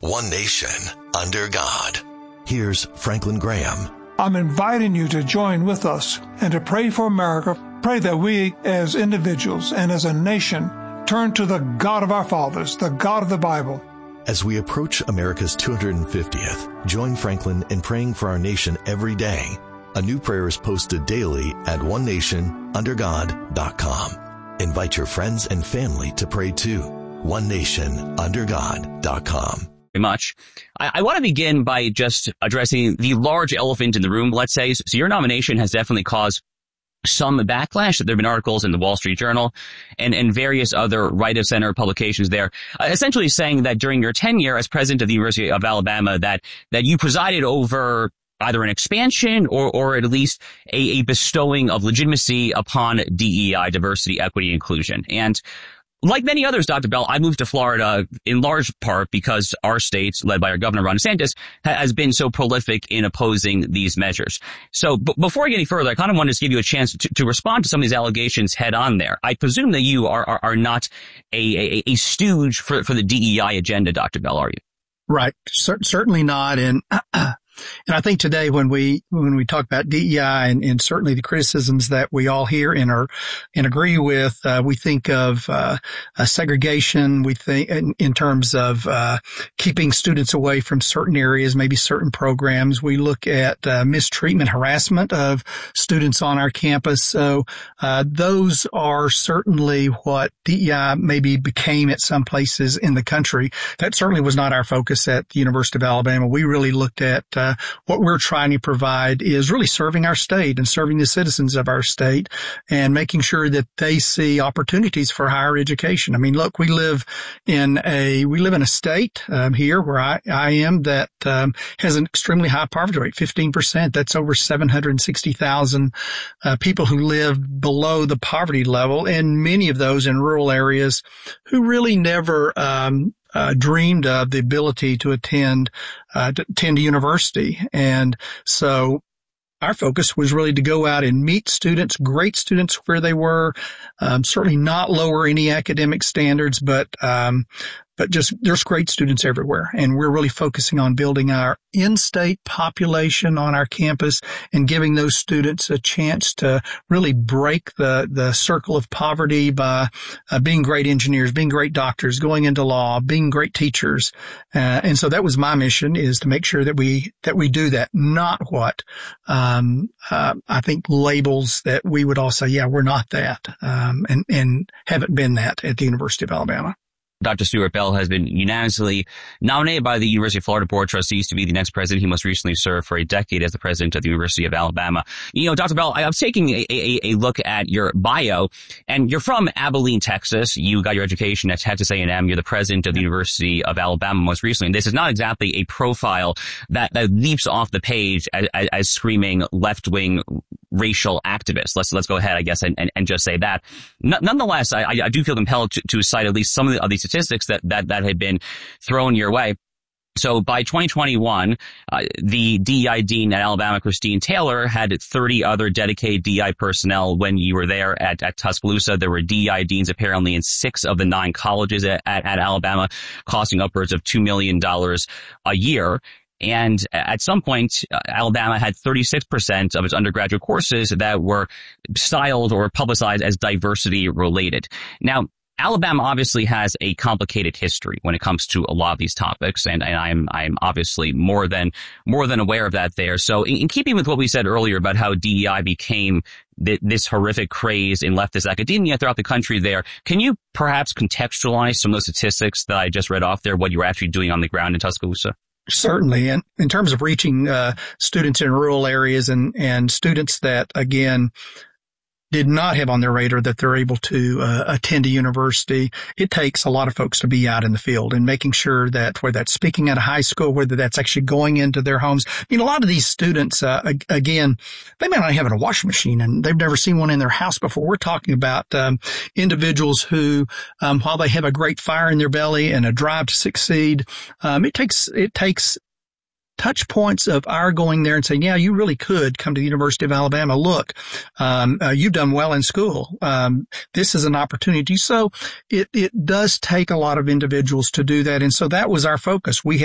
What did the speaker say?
one nation, under God. Here's Franklin Graham. I'm inviting you to join with us and to pray for America. Pray that we as individuals and as a nation turn to the God of our fathers, the God of the Bible. As we approach America's 250th, join Franklin in praying for our nation every day. A new prayer is posted daily at onenationundergod.com. Invite your friends and family to pray too. onenationundergod.com. Much. I want to begin by just addressing the large elephant in the room, let's say. So your nomination has definitely caused some backlash. There have been articles in the Wall Street Journal and various other right-of-center publications there, essentially saying that during your tenure as president of the University of Alabama, that you presided over either an expansion or at least a bestowing of legitimacy upon DEI, diversity, equity, inclusion. And like many others, Dr. Bell, I moved to Florida in large part because our state, led by our governor, Ron DeSantis, has been so prolific in opposing these measures. So before I get any further, I kind of wanted to give you a chance to respond to some of these allegations head on there. I presume that you are not a stooge for the DEI agenda, Dr. Bell, are you? Right. Certainly not. And I think today when we talk about DEI and certainly the criticisms that we all hear and agree with, we think of segregation. We think in terms of keeping students away from certain areas, maybe certain programs. We look at mistreatment, harassment of students on our campus. So those are certainly what DEI maybe became at some places in the country. That certainly was not our focus at the University of Alabama. We really looked at what we're trying to provide is really serving our state and serving the citizens of our state and making sure that they see opportunities for higher education. I mean, look, we live in a state here where I am that has an extremely high poverty rate, 15%. That's over 760,000 people who live below the poverty level, and many of those in rural areas who really never dreamed of the ability to attend a university. And so our focus was really to go out and meet students, great students where they were, certainly not lower any academic standards, but just there's great students everywhere. And we're really focusing on building our in-state population on our campus and giving those students a chance to really break the circle of poverty by being great engineers, being great doctors, going into law, being great teachers. And so that was my mission, is to make sure that we do that, not what I think labels that we would all say, yeah, we're not that, and haven't been that at the University of Alabama. Dr. Stuart Bell has been unanimously nominated by the University of Florida Board of Trustees to be the next president. He most recently served for a decade as the president of the University of Alabama. You know, Dr. Bell, I was taking a look at your bio, and you're from Abilene, Texas. You got your education at Texas A&M. You're the president of the University of Alabama most recently. And this is not exactly a profile that leaps off the page as screaming left-wing racial activist. Let's go ahead, I guess, and just say that. Nonetheless, I do feel compelled to cite at least some of these statistics that had been thrown your way. So by 2021, the DEI dean at Alabama, Christine Taylor, had 30 other dedicated DEI personnel when you were there at Tuscaloosa. There were DEI deans apparently in 6 of the 9 colleges at Alabama, costing upwards of $2 million a year. And at some point, Alabama had 36% of its undergraduate courses that were styled or publicized as diversity related. Now, Alabama obviously has a complicated history when it comes to a lot of these topics, and I'm obviously more than aware of that there. So in keeping with what we said earlier about how DEI became this horrific craze in leftist academia throughout the country there, can you perhaps contextualize some of those statistics that I just read off there, what you were actually doing on the ground in Tuscaloosa? Certainly. And in terms of reaching students in rural areas and students that, again, did not have on their radar that they're able to attend a university, it takes a lot of folks to be out in the field and making sure that whether that's speaking at a high school, whether that's actually going into their homes. I mean, a lot of these students, again, they may not have a washing machine and they've never seen one in their house before. We're talking about individuals who, while they have a great fire in their belly and a drive to succeed, it takes touch points of our going there and saying, yeah, you really could come to the University of Alabama. Look, you've done well in school. This is an opportunity. So it does take a lot of individuals to do that. And so that was our focus. We